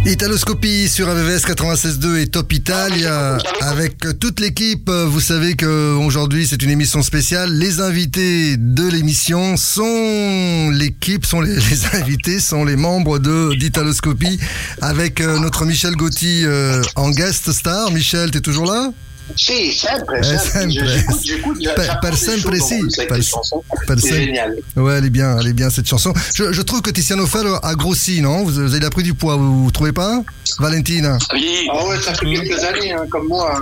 Italoscopie sur AVVS 96.2 et Top Italia avec toute l'équipe. Vous savez qu'aujourd'hui c'est une émission spéciale. Les invités de l'émission sont l'équipe, sont les invités, sont les membres d'Italoscopie avec notre Michel Gotti en guest star. Michel, t'es toujours là? Sì, sempre. J'écoute. Per sempre sì. C'est génial. Ouais, elle est bien cette chanson. Je trouve que Tiziano Ferro a grossi, non? Vous avez pris du poids, vous trouvez pas? Valentina? Oui. Ah ouais, ça fait quelques années, comme moi.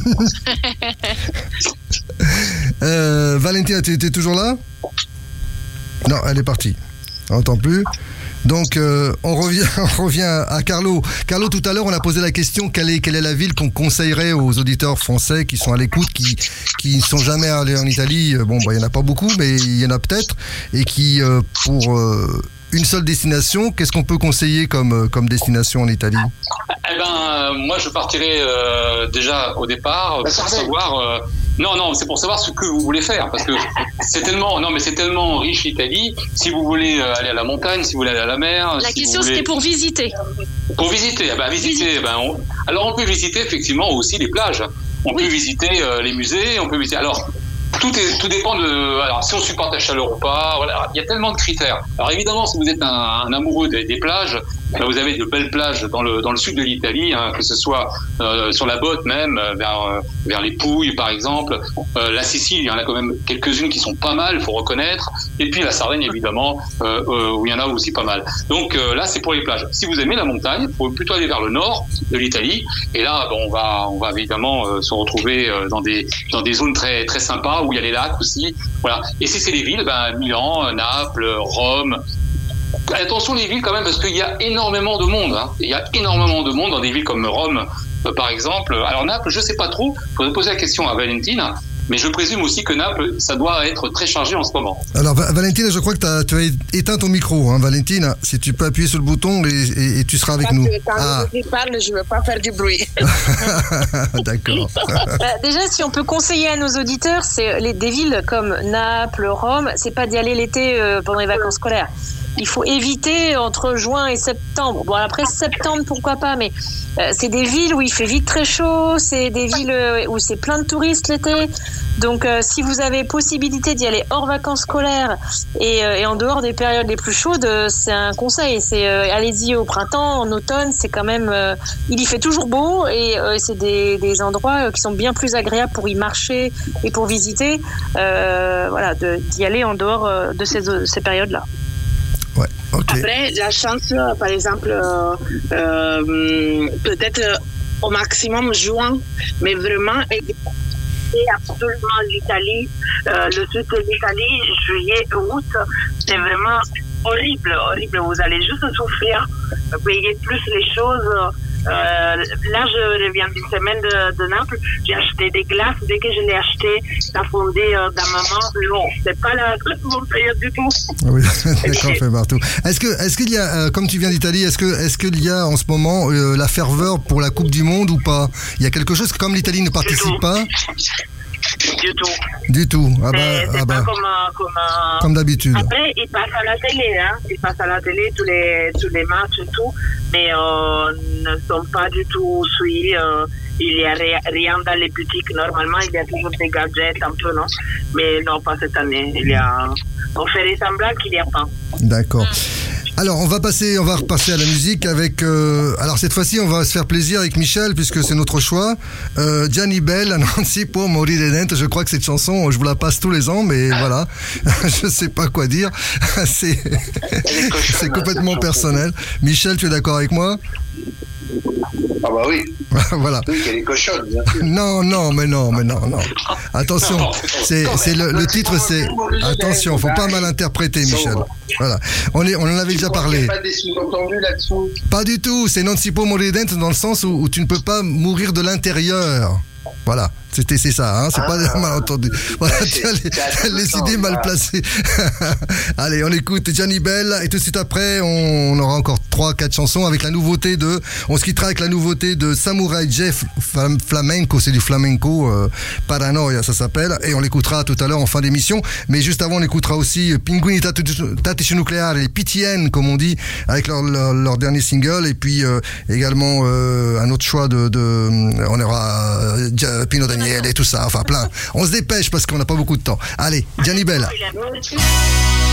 Valentina, tu es toujours là? Non, elle est partie. On n'entend plus. Donc, on revient à Carlo. Carlo, tout à l'heure, on a posé la question quelle est la ville qu'on conseillerait aux auditeurs français qui sont à l'écoute, qui ne sont jamais allés en Italie. Bon, il y en a pas beaucoup, mais il y en a peut-être, et qui, pour une seule destination, qu'est-ce qu'on peut conseiller comme destination en Italie? Eh ben, moi, je partirais déjà au départ pour savoir. Non, c'est pour savoir ce que vous voulez faire, parce que c'est tellement riche l'Italie. Si vous voulez aller à la montagne, si vous voulez aller à la mer. La question c'était pour visiter. Pour visiter, alors on peut visiter effectivement aussi les plages. On peut visiter les musées, on peut visiter. Alors tout dépend de. Alors si on supporte la chaleur ou pas. Voilà, il y a tellement de critères. Alors évidemment, si vous êtes un amoureux des plages. Vous avez de belles plages dans le sud de l'Italie, que ce soit sur la Botte même, vers les Pouilles par exemple. La Sicile, il y en a quand même quelques-unes qui sont pas mal, il faut reconnaître. Et puis la Sardaigne évidemment, où il y en a aussi pas mal. Donc là, c'est pour les plages. Si vous aimez la montagne, il faut plutôt aller vers le nord de l'Italie. Et là, on va évidemment se retrouver dans des zones très très sympas où il y a les lacs aussi. Voilà. Et si c'est les villes, Milan, Naples, Rome. Attention les villes quand même, parce qu'il y a énormément de monde. Il y a énormément de monde dans des villes comme Rome, par exemple. Alors Naples, je sais pas trop. Il faudrait poser la question à Valentine. Mais je présume aussi que Naples, ça doit être très chargé en ce moment. Alors Valentine, je crois que tu as éteint ton micro. Valentine, si tu peux appuyer sur le bouton et tu seras avec nous. Quand je parle, je ne veux pas faire du bruit. D'accord. Déjà, si on peut conseiller à nos auditeurs, c'est des villes comme Naples, Rome, c'est pas d'y aller l'été pendant les vacances scolaires. Il faut éviter entre juin et septembre. Bon, après septembre, pourquoi pas, mais c'est des villes où il fait vite très chaud, c'est des villes où c'est plein de touristes l'été. Donc, si vous avez possibilité d'y aller hors vacances scolaires et en dehors des périodes les plus chaudes, c'est un conseil. C'est allez-y au printemps, en automne, c'est quand même... il y fait toujours beau et c'est des endroits qui sont bien plus agréables pour y marcher et pour visiter. D'y aller en dehors de ces périodes-là. Ouais, okay. Après, la chance, par exemple, peut-être au maximum juin, mais vraiment, c'est absolument l'Italie, le sud de l'Italie, juillet, août, c'est vraiment horrible. Vous allez juste souffrir, payer plus les choses. Là, je reviens d'une semaine de Naples. J'ai acheté des glaces. Dès que je l'ai acheté, ça fondait dans ma main. Non, c'est pas la bonne période du tout. Oui, d'accord, fait partout. Est-ce qu'il y a, comme tu viens d'Italie, est-ce qu'il y a en ce moment la ferveur pour la Coupe du Monde ou pas? Il y a quelque chose, comme l'Italie ne participe pas. Du tout. C'est pas comme d'habitude. Après, ils passent à la télé, Ils passent à la télé tous les matchs et tout, mais ne sont pas du tout suivis. Il n'y a rien dans les boutiques. Normalement, il y a toujours des gadgets un peu, non? Mais non, pas cette année. On fait semblant qu'il n'y a pas. D'accord. Alors, on va repasser à la musique avec... alors, cette fois-ci, on va se faire plaisir avec Michel, puisque c'est notre choix. Gianni Bella, non si può morire dentro. Je crois que cette chanson, je vous la passe tous les ans, mais voilà. Je sais pas quoi dire. C'est complètement personnel. Michel, tu es d'accord avec moi? Ah bah oui. Voilà. Oui, qu'elle est cochonne, bien sûr. Non. Attention, c'est le titre, c'est... Attention, faut pas mal interpréter, Michel. Voilà. On en avait déjà parlé. Il n'y a pas des sous-entendus là-dessous? Pas du tout. C'est non si può morire dentro dans le sens où tu ne peux pas mourir de l'intérieur. Voilà, c'est ça, c'est pas mal entendu. Voilà, tu as les idées mal placées. Allez, on écoute Gianni Bella et tout de suite après, on aura encore 3 3-4 chansons avec la nouveauté de... On se quittera avec la nouveauté de Samurai Jeff Flamenco, c'est du flamenco, Paranoia ça s'appelle, et on l'écoutera tout à l'heure en fin d'émission. Mais juste avant, on écoutera aussi Pinguini Tattici Nucleare et PTN, comme on dit, avec leur dernier single, et puis également un autre choix on aura Pino Daniel et tout ça, enfin plein. On se dépêche parce qu'on n'a pas beaucoup de temps. Allez, Gianni Bella.